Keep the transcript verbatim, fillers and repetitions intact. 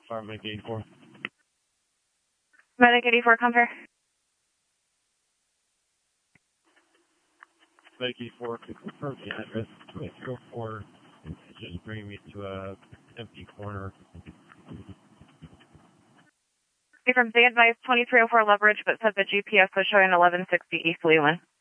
Fire Medic eighty-four. Medic eighty-four, compare. Medic eighty-four, confirm the address. two oh four, just bring me to a empty corner. From the advice twenty-three oh four Leverage, but said the G P S was showing eleven sixty East Leland.